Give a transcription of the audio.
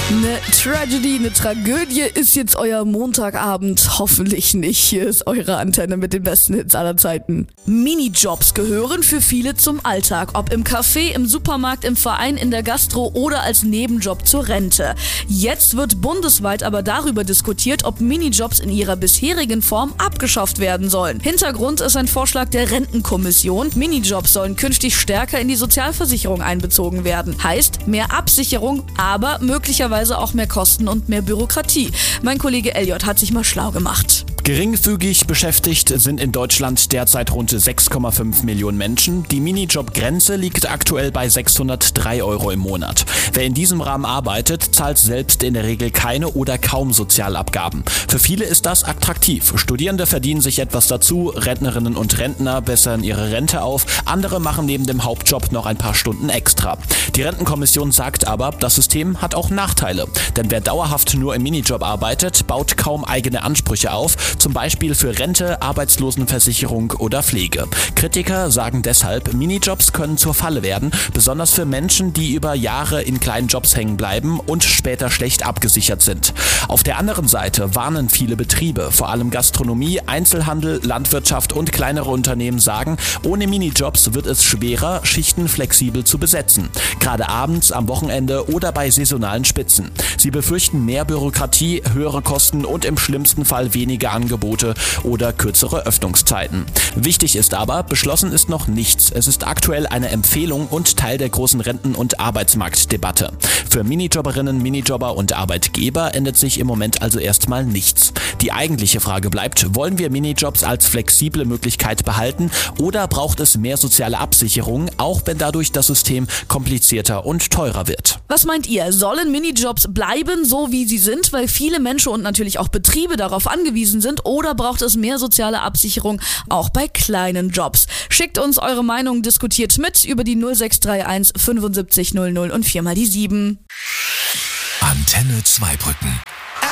Eine Tragedy, eine Tragödie ist jetzt euer Montagabend. Hoffentlich nicht. Hier ist eure Antenne mit den besten Hits aller Zeiten. Minijobs gehören für viele zum Alltag. Ob im Café, im Supermarkt, im Verein, in der Gastro oder als Nebenjob zur Rente. Jetzt wird bundesweit aber darüber diskutiert, ob Minijobs in ihrer bisherigen Form abgeschafft werden sollen. Hintergrund ist ein Vorschlag der Rentenkommission. Minijobs sollen künftig stärker in die Sozialversicherung einbezogen werden. Heißt, mehr Absicherung, aber möglicherweise auch mehr Kosten und mehr Bürokratie. Mein Kollege Elliot hat sich mal schlau gemacht. Geringfügig beschäftigt sind in Deutschland derzeit rund 6,5 Millionen Menschen. Die Minijob-Grenze liegt aktuell bei 603 € im Monat. Wer in diesem Rahmen arbeitet, zahlt selbst in der Regel keine oder kaum Sozialabgaben. Für viele ist das attraktiv. Studierende verdienen sich etwas dazu, Rentnerinnen und Rentner bessern ihre Rente auf, andere machen neben dem Hauptjob noch ein paar Stunden extra. Die Rentenkommission sagt aber, das System hat auch Nachteile. Denn wer dauerhaft nur im Minijob arbeitet, baut kaum eigene Ansprüche auf, zum Beispiel für Rente, Arbeitslosenversicherung oder Pflege. Kritiker sagen deshalb, Minijobs können zur Falle werden, besonders für Menschen, die über Jahre in kleinen Jobs hängen bleiben und später schlecht abgesichert sind. Auf der anderen Seite warnen viele Betriebe, vor allem Gastronomie, Einzelhandel, Landwirtschaft und kleinere Unternehmen sagen, ohne Minijobs wird es schwerer, Schichten flexibel zu besetzen. Gerade abends, am Wochenende oder bei saisonalen Spitzen. Sie befürchten mehr Bürokratie, höhere Kosten und im schlimmsten Fall weniger Angebote oder kürzere Öffnungszeiten. Wichtig ist aber, beschlossen ist noch nichts. Es ist aktuell eine Empfehlung und Teil der großen Renten- und Arbeitsmarktdebatte. Für Minijobberinnen, Minijobber und Arbeitgeber ändert sich im Moment also erstmal nichts. Die eigentliche Frage bleibt, wollen wir Minijobs als flexible Möglichkeit behalten oder braucht es mehr soziale Absicherung, auch wenn dadurch das System komplizierter und teurer wird? Was meint ihr? Sollen Minijobs bleiben, so wie sie sind, weil viele Menschen und natürlich auch Betriebe darauf angewiesen sind, oder braucht es mehr soziale Absicherung auch bei kleinen Jobs? Schickt uns eure Meinung, diskutiert mit über die 0631 75 00 und 4 mal die 7. Antenne Zweibrücken.